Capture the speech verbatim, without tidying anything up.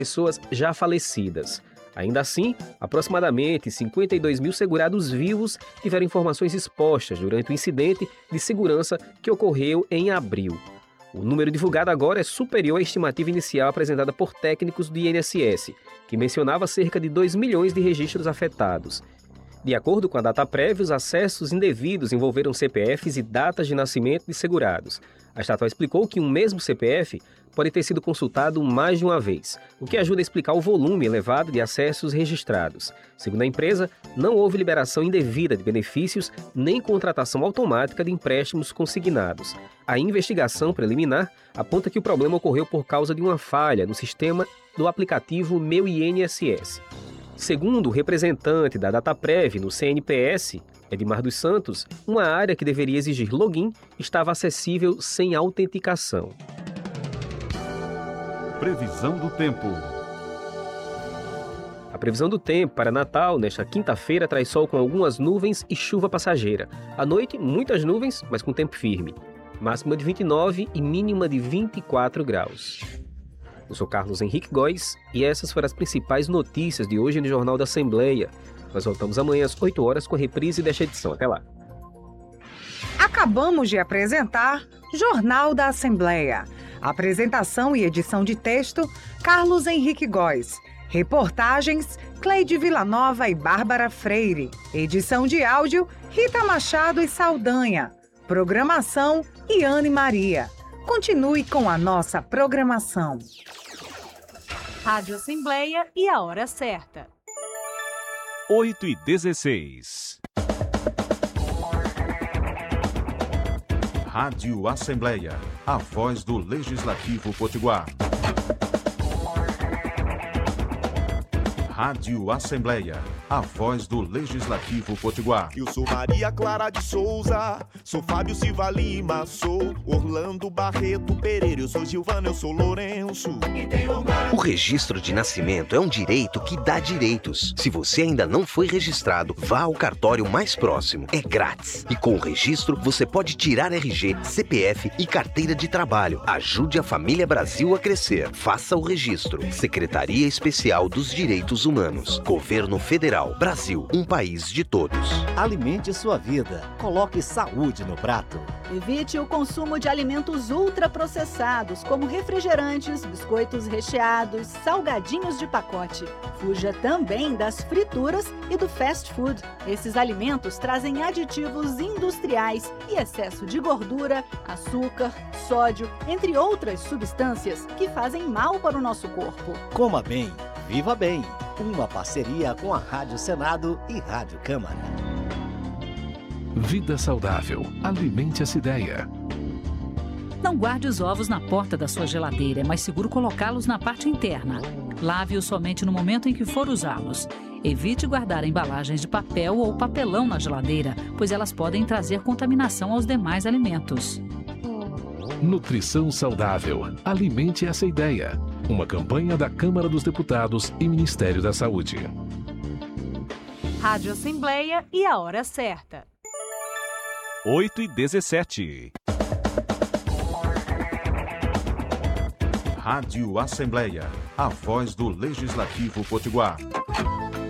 pessoas já falecidas. Ainda assim, aproximadamente cinquenta e dois mil segurados vivos tiveram informações expostas durante o incidente de segurança que ocorreu em abril. O número divulgado agora é superior à estimativa inicial apresentada por técnicos do I N S S, que mencionava cerca de dois milhões de registros afetados. De acordo com a Dataprev, os acessos indevidos envolveram C P Fs e datas de nascimento de segurados. A estatal explicou que um mesmo C P F pode ter sido consultado mais de uma vez, o que ajuda a explicar o volume elevado de acessos registrados. Segundo a empresa, não houve liberação indevida de benefícios nem contratação automática de empréstimos consignados. A investigação preliminar aponta que o problema ocorreu por causa de uma falha no sistema do aplicativo Meu I N S S. Segundo o representante da Dataprev no C N P S, Edmar dos Santos, uma área que deveria exigir login estava acessível sem autenticação. Previsão do tempo. A previsão do tempo para Natal, nesta quinta-feira, traz sol com algumas nuvens e chuva passageira. À noite, muitas nuvens, mas com tempo firme. Máxima de vinte e nove e mínima de vinte e quatro graus. Eu sou Carlos Henrique Góes e essas foram as principais notícias de hoje no Jornal da Assembleia. Nós voltamos amanhã às oito horas com a reprise desta edição. Até lá. Acabamos de apresentar Jornal da Assembleia. Apresentação e edição de texto, Carlos Henrique Góes. Reportagens, Cleide Villanova e Bárbara Freire. Edição de áudio, Rita Machado e Saldanha. Programação, Iane Maria. Continue com a nossa programação. Rádio Assembleia e a hora certa. oito e dezesseis. Rádio Assembleia, a voz do Legislativo Potiguar. Rádio Assembleia, a voz do Legislativo Potiguar. Eu sou Maria Clara de Souza, sou Fábio Silva Lima, sou Orlando Barreto Pereira, eu sou Gilvana, eu sou Lourenço. O registro de nascimento é um direito que dá direitos. Se você ainda não foi registrado, vá ao cartório mais próximo. É grátis. E com o registro, você pode tirar R G, C P F e carteira de trabalho. Ajude a família Brasil a crescer. Faça o registro. Secretaria Especial dos Direitos Humanos. Governo Federal. Brasil, um país de todos. Alimente sua vida. Coloque saúde no prato. Evite o consumo de alimentos ultraprocessados, como refrigerantes, biscoitos recheados, salgadinhos de pacote. Fuja também das frituras e do fast food. Esses alimentos trazem aditivos industriais e excesso de gordura, açúcar, sódio, entre outras substâncias que fazem mal para o nosso corpo. Coma bem, viva bem. Uma parceria com a Rádio Senado e Rádio Câmara. Vida saudável. Alimente essa ideia. Não guarde os ovos na porta da sua geladeira. É mais seguro colocá-los na parte interna. Lave-os somente no momento em que for usá-los. Evite guardar embalagens de papel ou papelão na geladeira, pois elas podem trazer contaminação aos demais alimentos. Nutrição saudável. Alimente essa ideia. Uma campanha da Câmara dos Deputados e Ministério da Saúde. Rádio Assembleia e a hora certa. oito e dezessete. Rádio Assembleia, a voz do Legislativo Potiguar.